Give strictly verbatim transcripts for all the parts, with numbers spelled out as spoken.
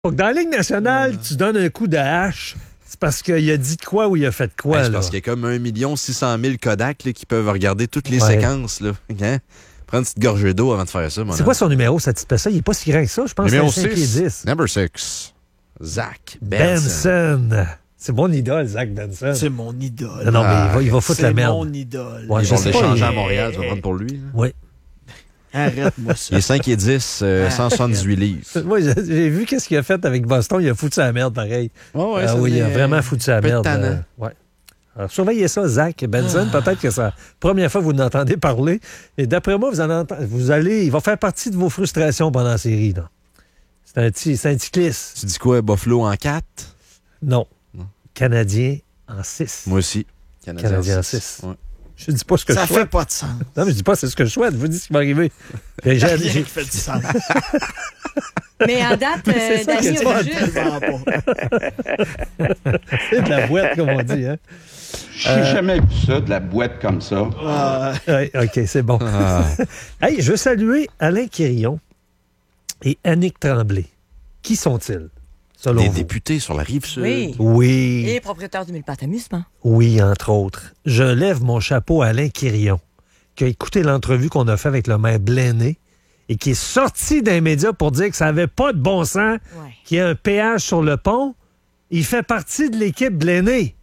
Donc, dans la Ligue nationale, tu donnes un coup de hache, c'est parce qu'il a dit de quoi ou il a fait de quoi. Ouais, c'est là. parce qu'il y a comme un million six cent mille Kodak là, qui peuvent regarder toutes les Ouais. séquences. Là. Hein? Prends une petite gorgée d'eau avant de faire ça. Mon C'est quoi son numéro, cette espèce-là? Il n'est pas si grand que ça. Je pense que numéro c'est un cinq pieds six. dix. Number six. Zach Benson. Benson. C'est mon idole, Zach Benson. C'est mon idole. Non, non, mais il va, il va foutre C'est la merde. mon idole. Ouais, Ils je vont sais pas, l'échanger il- à Montréal, tu vas prendre pour lui. Là. Oui. Arrête-moi ça. Il est cinq et dix, euh, cent soixante-dix-huit livres. Moi, j'ai j'ai vu qu'est-ce qu'il a fait avec Boston. Il a foutu sa merde, pareil. Oh, ouais, Ah ça oui, il a devient, vraiment euh, foutu sa peu de merde. tannant. euh, ouais. Alors, surveillez ça, Zach Benson. Peut-être que c'est la première fois que vous l'entendez parler. Et d'après moi, vous, en entend- vous allez, il va faire partie de vos frustrations pendant la série. Là. C'est un petit, c'est un petit clisse. Tu dis quoi, Buffalo en quatre? Non. Non. Canadien en six. Moi aussi. Canadien en six. Ouais. Je dis pas ce que Ça je fait souhaite. pas de sens. Non, mais je dis pas c'est ce que je souhaite. Je vous dis ce qui va arriver. J'ai- j'ai- Rien j'ai- qui fait du sens. Mais en date, C'est euh, ça Danny que a tu dit vois. juste. Vraiment pas. C'est de la boîte, comme on dit. Hein? J'ai jamais vu ça, de la boîte comme ça. Ah, Ouais, OK, c'est bon. Ah. Hey, je veux saluer Alain Quirion et Annick Tremblay. Qui sont-ils, selon Des vous? députés sur la rive sud. Oui. Oui, Et propriétaire du mille pattes amusement. oui, entre autres. Je lève mon chapeau à Alain Quirion, qui a écouté l'entrevue qu'on a fait avec le maire Blaney et qui est sorti d'un média pour dire que ça n'avait pas de bon sens Ouais. qu'il y ait un péage sur le pont. Il fait partie de l'équipe Blaney.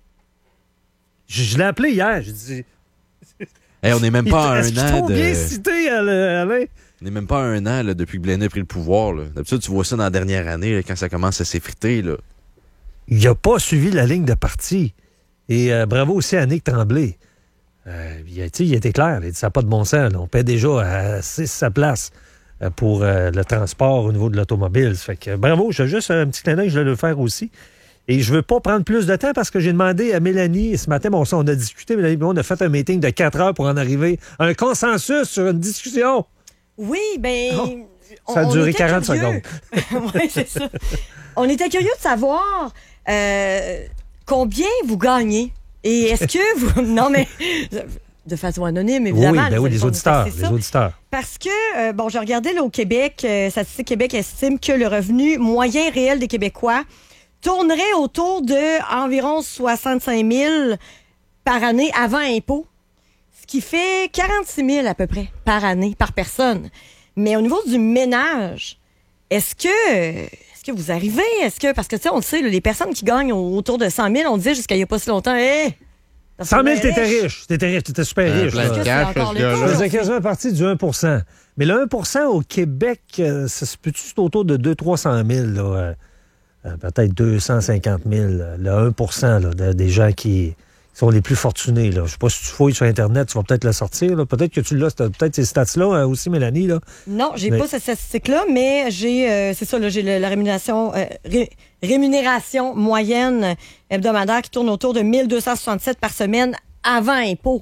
Je, je l'ai appelé hier. Je dis, Hey, on n'est même pas à est-ce un qu'il est an trop de... bien cité, Alain? On n'est même pas à un an là, depuis que Blaney a pris le pouvoir. là. D'habitude, tu vois ça dans la dernière année, là, quand ça commence à s'effriter. Là. Il n'a pas suivi la ligne de parti. Et euh, bravo aussi à Annick Tremblay. Euh, il, a, tu sais, il était clair. Il a dit, ça n'a pas de bon sens. là. On paie déjà à six sa place euh, pour euh, le transport au niveau de l'automobile. Ça fait que, bravo, j'ai juste un petit clin d'œil, je vais le faire aussi. Et je veux pas prendre plus de temps parce que j'ai demandé à Mélanie, ce matin, bon, ça, on a discuté, Mélanie, on a fait un meeting de quatre heures pour en arriver à un consensus sur une discussion. Oui, ben. Oh, on- ça a on duré était quarante curieux. Oui, c'est ça. On était curieux de savoir euh, combien vous gagnez. Et est-ce que vous. Non, mais. De façon anonyme, évidemment. Oui, ben vous oui, allez les pas nous auditeurs, taxer les ça. auditeurs. Parce que, euh, bon, j'ai regardé là, au Québec, euh, Statistique Québec estime que le revenu moyen réel des Québécois tournerait autour de environ soixante-cinq mille par année avant impôt, ce qui fait quarante-six mille à peu près par année, par personne. Mais au niveau du ménage, est-ce que est-ce que vous arrivez? Est-ce que, parce que tu sais, on le sait, là, les personnes qui gagnent autour de cent mille, on disait jusqu'à il n'y a pas si longtemps, hé! cent mille, t'étais riche. T'étais riche, t'étais super Un riche. plein là. de Est-ce que cash, c'est encore ce le gars-là. cas? Ça faisait quasiment partie du un pour cent. Mais le un pour cent au Québec, euh, ça se peut-tu c'est autour de deux cents à trois cent mille, là, euh, euh, peut-être deux cent cinquante mille, là, le un pour cent là, de- des gens qui sont les plus fortunés. Là. Je sais pas si tu fouilles sur Internet, tu vas peut-être le sortir. là. Peut-être que tu l'as, c'est- peut-être ces stats-là euh, aussi, Mélanie. Là. Non, j'ai Mais- pas cette statistique-là, mais j'ai, euh, c'est ça, là, j'ai le- la rémunération, euh, ré- rémunération moyenne hebdomadaire qui tourne autour de mille deux cent soixante-sept par semaine avant impôt.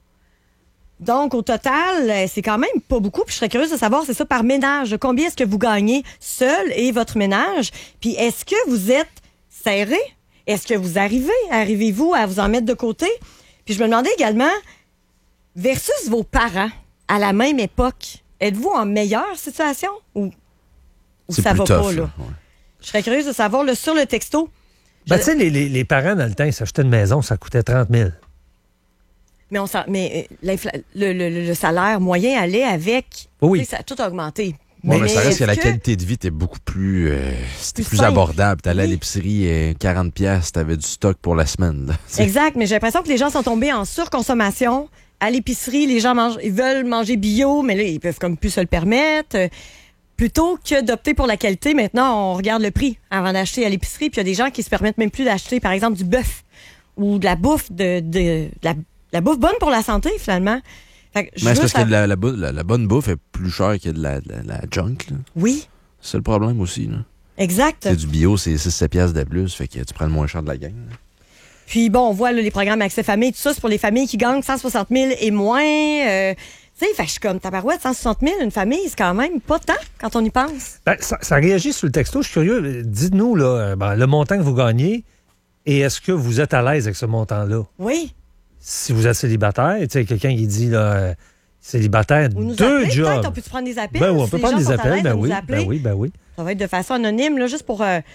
Donc, au total, euh, c'est quand même pas beaucoup. Puis je serais curieuse de savoir, c'est ça, par ménage. Combien est-ce que vous gagnez seul et votre ménage? Puis est-ce que vous êtes serré? Est-ce que vous arrivez? Arrivez-vous à vous en mettre de côté? Puis je me demandais également, versus vos parents, à la même époque, êtes-vous en meilleure situation ou, ou C'est ça plus va tough. pas, là? là, ouais. Je serais curieuse de savoir, là, sur le texto. Ben, Je- tu sais, les, les- les parents, dans le temps, ils s'achetaient une maison, ça coûtait trente mille. Mais, on s'en- mais euh, l'infla- le, le- le salaire moyen allait avec. Oui. Tu sais, ça a tout augmenté. Bon, mais ça reste est-ce que la que- qualité de vie était beaucoup plus... euh, c'était Plus plus simple. abordable. T'allais à Oui. l'épicerie, euh, quarante piastres, t'avais du stock pour la semaine. là. Tu sais. Exact, mais j'ai l'impression que les gens sont tombés en surconsommation. À l'épicerie, les gens mangent, ils veulent manger bio, mais là, ils peuvent comme plus se le permettre. Euh, Plutôt que d'opter pour la qualité, maintenant, on regarde le prix avant d'acheter à l'épicerie. Puis il y a des gens qui se permettent même plus d'acheter, par exemple, du bœuf ou de la bouffe, de, de, de la, de la bouffe bonne pour la santé, finalement. Fait que je Mais c'est veux parce que savoir- la, la, bou- la- la bonne bouffe est plus chère que de la, de la, la junk. là. Oui, C'est le problème aussi. Là. exact. C'est du bio, c'est six sept piastres de plus, fait que tu prends le moins cher de la gang. là. Puis bon, on voit là, les programmes Accès Famille, tout ça, c'est pour les familles qui gagnent cent soixante mille et moins. Euh, tu sais, fait que je suis comme, tabarouette, cent soixante mille, une famille, c'est quand même pas tant quand on y pense. Ben, ça, ça réagit sur le texto. Je suis curieux. Dites-nous là, euh, ben, le montant que vous gagnez et est-ce que vous êtes à l'aise avec ce montant-là? Oui. Si vous êtes célibataire, tu sais, quelqu'un qui dit là, euh, célibataire, Ou nous deux appeler, jobs. peut-être, on peut se prendre des appels. Ben oui, on si peut les prendre gens des sont à appels, l'aise ben de nous oui, appeler. ben oui, ben oui. Ça va être de façon anonyme, là, juste pour euh,